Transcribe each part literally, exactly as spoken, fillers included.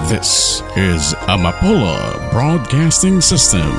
This is Amapola Broadcasting System.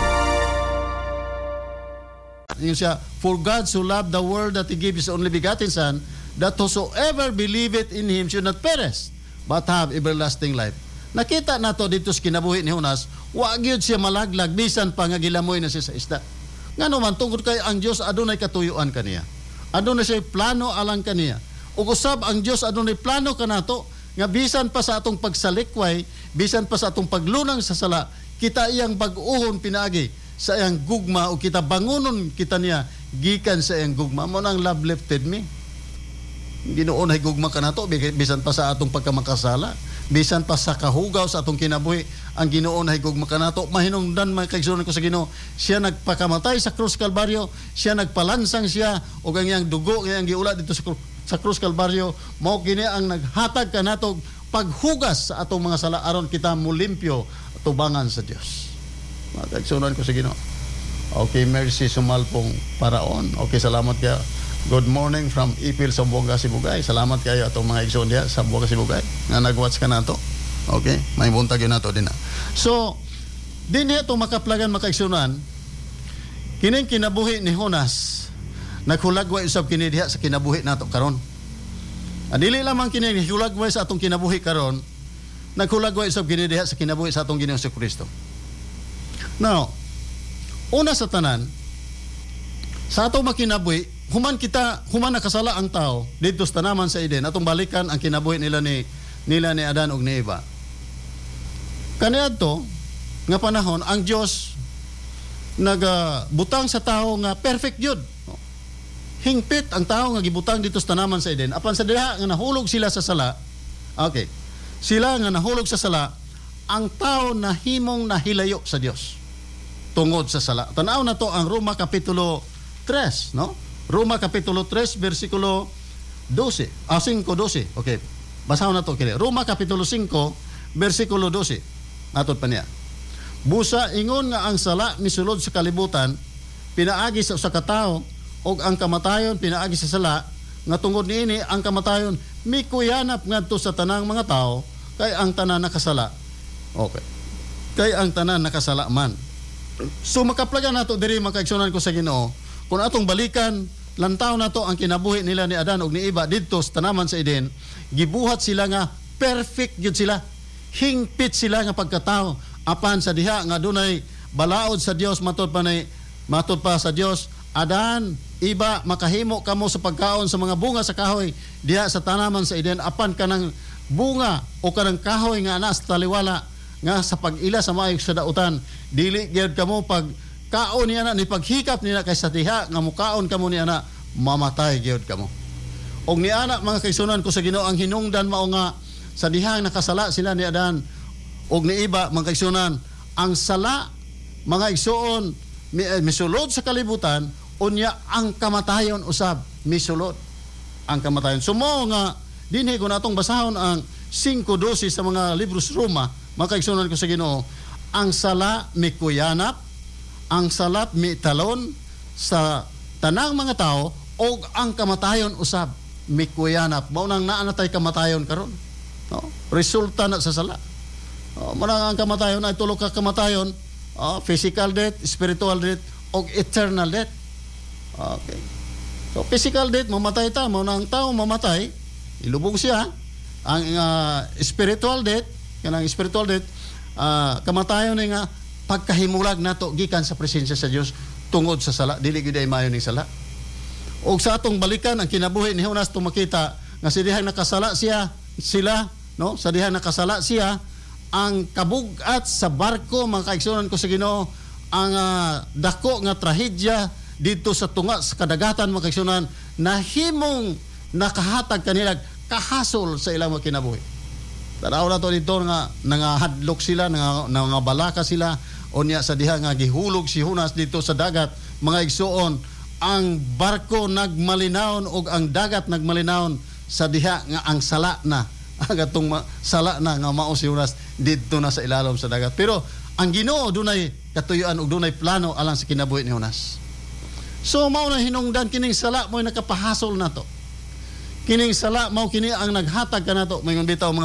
Yung siya, for God so loved the world that He gave His only begotten Son, that whosoever believeth in Him should not perish, but have everlasting life. Nakita nato dito sa kinabuhi ni Jonas, wa gyud siya malaglag bisan pa nga gilamoy na siya sa isda. Ngano man tungod kay ang Dios adunay katuyuan kaniya. Adunay siya plano alang kaniya. Ug usab ang Dios adunay plano kanato nga bisan pa sa atong pagsalikway, bisan pa sa atong paglunang sa sala, kita iyang bag-uhon pinaagi sa iyang gugma o kita bangunon kita niya gikan sa iyang gugma. Mo nang love lifted me. Ginoon ay gugma kanato bisan pa sa atong pagkamakasala, bisan pa sa kahugaw sa atong kinabuhi, ang Ginoo ay gugma kanato. Mahinungdan man kaigsunan ko sa Ginoo, siya nagpakamatay sa krus Kalbaryo, siya nagpalansang siya og ang iyang dugo nga iyang giula dito sa krus sa krus Kalbaryo, mao kini ang naghatag kanato paghugas sa atong mga sala aron kita mulimpyo tubangan sa Dios. Magagsunan ko sa Ginoo. Okay, merci sumalpong paraon. Okay, salamat kaya. Good morning from Ipil sa Buanga, Sibugay. Salamat kayo atong mga igsoon diya sa Buanga, Sibugay nga nag-watch ka nato. Okay, may buntag yun nato din na. So, din niya itong makaplagan makaigsunan, kining kinabuhi ni Jonas, naghulagway usab kini diha sa kinabuhi nato karon. Adili lamang kini naghulagway sa atong kinabuhi karon, naghulagway usab kini diha sa kinabuhi sa atong Ginoong Jesucristo. Now, una sa tanan, sa atong makinabuhi, human kita, human nakasala ang tao dito sa tanaman sa Eden, atong balikan ang kinabuhi nila ni nila ni Adan ug ni Eva. Kaniadto nga panahon ang Dios nagbutang sa tao nga perfect jud. Hingpit ang tao nga gibutang dito sa tanaman sa Eden. Apan sa diha nga nahulog sila sa sala. Okay. Sila nga nahulog sa sala, ang tao nahimong nahilayo sa Dios tungod sa sala. Tanaw na to ang Roma kapitulo tres, no? Roma kapitulo tres bersikulo twelve. Ah, five twelve. Okay. Basahon na to kini. Roma kapitulo five bersikulo twelve. Atot pa niya. Busa ingon nga ang sala misulod sa kalibutan, pinaagi sa usa ka tawo, og ang kamatayon pinaagi sa sala, nga tungod niini ang kamatayon mikuyanap ngadto sa tanang mga tao kay ang tanan nakasala. Okay. Kay ang tanan nakasala man. So makaplagan nato diri makaigsunan ko sa Ginoo, kung atong balikan lantaw nato ang kinabuhi nila ni Adan ug ni Eva didto sa tanaman sa Eden, gibuhat sila nga perfect gyud sila. Hingpit sila nga pagkatao apan sa diha nga dunay balaod sa Dios matud pa ni matud pa sa Dios, Adan, Eva, makahimo kamo sa pagkaon sa mga bunga sa kahoy diha sa tanaman sa Eden, apan kanang bunga o kanang kahoy nga ana sa taliwala nga sa pag-ila sa maayong sa dautan, dili gyud kamo pag kaon niya na ni paghikap niya kay sa diha nga mukaon kamo niya na mamatay gyud kamo. Og ni ana mga kaigsunan ko sa Ginoo, ang hinungdan mao nga sa dihang nakasala sila ni Adan og ni Eva mga kaigsunan, ang sala mga igsuon misulod sa kalibutan, unya ang kamatayon usab misulod ang kamatayon. Sumo nga dinhi ko natong basahon ang five twelve sa mga libros Roma, mga kaigsunan ko sa Ginoo, ang sala mikuyanap, ang salat mitalon sa tanang mga tao og ang kamatayon usab mikuyanap. Mao nang naa na tay kamatayon karon, no? Resulta na sa sala. Oh, manang ang kamatayon ay tulo ka kamatayon, oh, physical death, spiritual death og eternal death. Okay. So physical death, mamatay ta, mao nang tao mamatay, ilubog siya. Ang uh, spiritual death, kanang spiritual death, uh, kamatayon ni nga pagkahimulag nato gikan sa presensya sa Dios tungod sa sala, dili gyud ay maayo ning sala. Og sa atong balikan ang kinabuhi ni Jonas tumakita nga sa dihang nakasala siya, sila, no? Sa dihang nakasala siya, ang kabugat sa barko, mga kaigsunan ko sa Ginoo, ang uh, dako nga trahedya dito sa tunga sa kadagatan, mga kaigsunan, nahimong nakahatag kanila kahasol sa ilang mga kinabuhi. Tanaw na to dito nga nangahadlok sila, nangabalaka sila, o niya sa diha nga gihulog si Jonas dito sa dagat, mga igsuon, ang barko nagmalinawon og ang dagat nagmalinawon sa diha nga ang sala na agatong sala na nga mao si Jonas dito na sa ilalom sa dagat. Pero ang Ginoo dunay katuyuan ug dunay plano alang sa kinabuhi ni Jonas. So mao na hinungdan kining sala mo nakapahasol nato. Kining sala mao kini ang naghatag kanato, mayon bitaw mga